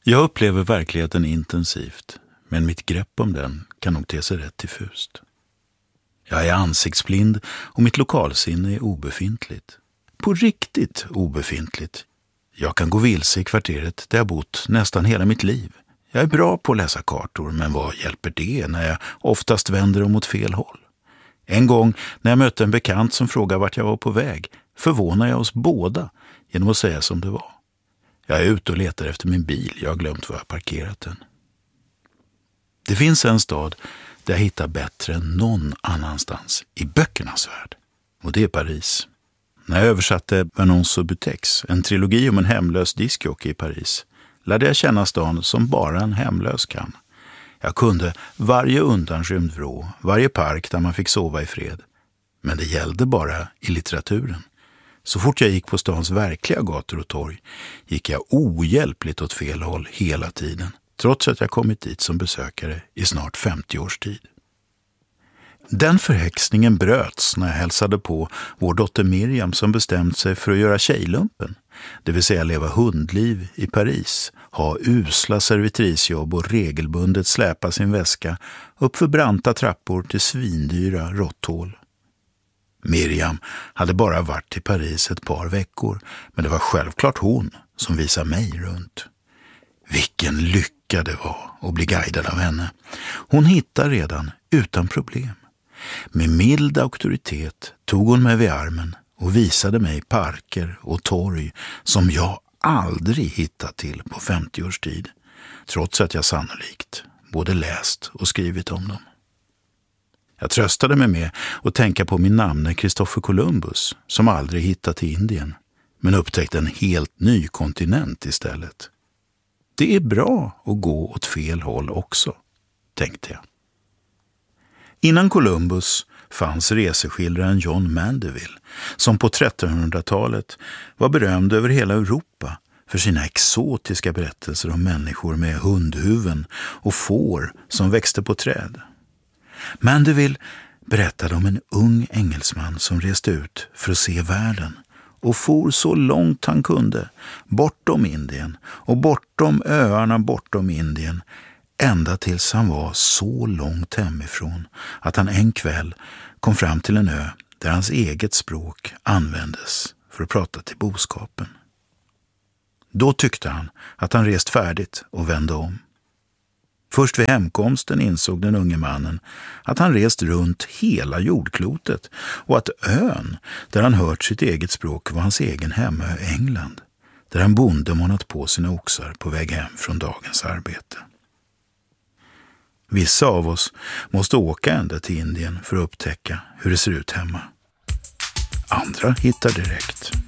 Jag upplever verkligheten intensivt, men mitt grepp om den kan nog te sig rätt diffust. Jag är ansiktsblind och mitt lokalsinne är obefintligt. På riktigt obefintligt. Jag kan gå vilse i kvarteret där jag bott nästan hela mitt liv. Jag är bra på att läsa kartor, men vad hjälper det när jag oftast vänder dem åt fel håll? En gång när jag mötte en bekant som frågade vart jag var på väg förvånade jag oss båda genom att säga som det var. Jag är ute och letar efter min bil, jag har glömt var jag parkerat den. Det finns en stad där jag hittar bättre än någon annanstans i böckernas värld. Och det är Paris. När jag översatte Vernon Subutex, en trilogi om en hemlös diskjockey i Paris, lärde jag känna stan som bara en hemlös kan. Jag kunde varje undanskymd vrå, varje park där man fick sova i fred. Men det gällde bara i litteraturen. Så fort jag gick på stans verkliga gator och torg gick jag ohjälpligt åt fel håll hela tiden, trots att jag kommit dit som besökare i snart 50 års tid. Den förhäxningen bröts när jag hälsade på vår dotter Miriam som bestämt sig för att göra tjejlumpen, det vill säga leva hundliv i Paris, ha usla servitrisjobb och regelbundet släpa sin väska upp för branta trappor till svindyra råtthål. Miriam hade bara varit i Paris ett par veckor, men det var självklart hon som visade mig runt. Vilken lycka det var att bli guidad av henne. Hon hittade redan utan problem. Med mild auktoritet tog hon mig vid armen och visade mig parker och torg som jag aldrig hittat till på 50 års tid, trots att jag sannolikt både läst och skrivit om dem. Jag tröstade mig med att tänka på min namne Christopher Columbus som aldrig hittat till Indien, men upptäckte en helt ny kontinent istället. Det är bra att gå åt fel håll också, tänkte jag. Innan Columbus fanns reseskildraren John Mandeville, som på 1300-talet var berömd över hela Europa för sina exotiska berättelser om människor med hundhuvuden och får som växte på träd. Mandeville berättade om en ung engelsman som reste ut för att se världen och for så långt han kunde, bortom Indien och bortom öarna bortom Indien, ända tills han var så långt hemifrån att han en kväll kom fram till en ö där hans eget språk användes för att prata till boskapen. Då tyckte han att han rest färdigt och vände om. Först vid hemkomsten insåg den unge mannen att han rest runt hela jordklotet och att ön där han hört sitt eget språk var hans egen hemö England, där han bonde månat på sina oxar på väg hem från dagens arbete. Vissa av oss måste åka ända till Indien för att upptäcka hur det ser ut hemma. Andra hittar direkt.